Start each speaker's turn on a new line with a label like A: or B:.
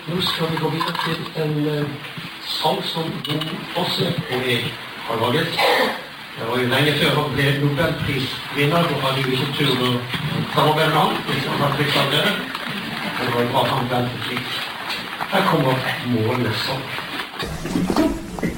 A: Nå skal vi gå videre til en sang som Bo Fosse og jeg har laget. Det var jo lenge før han ble Nobelprisvinner, og hadde jo ikke tur å samarbeide med han, hvis han hadde blitt av det. Det var jo bra han ventet litt. Her kommer et målesang.